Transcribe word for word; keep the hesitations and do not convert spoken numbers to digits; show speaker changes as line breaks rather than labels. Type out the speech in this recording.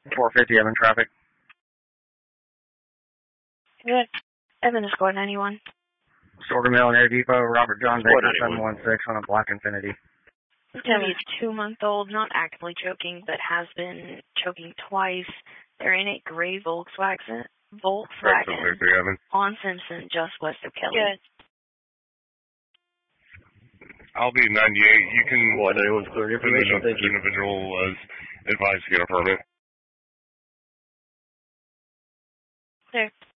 four fifty, I'm in traffic.
Good. Evan to squad ninety-one.
Sorghum Mill and Air Depot, Robert John Baker, seven one six on a black Infiniti.
It's going to be a two-month-old, not actively choking, but has been choking twice. They're in a gray Volkswagen, Volkswagen on Simpson, just west of Kelly.
Good.
I'll be ninety-eight. You can
well, anyone's clear information.
Thank you. Individual as advised to get a permit.
Clear.